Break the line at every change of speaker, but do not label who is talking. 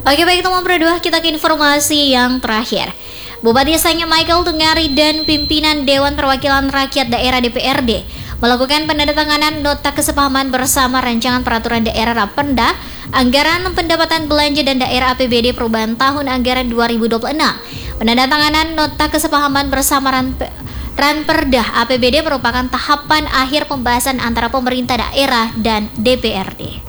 Oke baik teman berdua, kita ke informasi yang terakhir. Bupati Sangnya Michael Tungari dan pimpinan Dewan Perwakilan Rakyat Daerah DPRD melakukan penandatanganan nota kesepahaman bersama rancangan peraturan daerah Rapenda, anggaran pendapatan belanja dan daerah APBD perubahan tahun anggaran 2026. Penandatanganan nota kesepahaman bersama Ranperda APBD merupakan tahapan akhir pembahasan antara pemerintah daerah dan DPRD.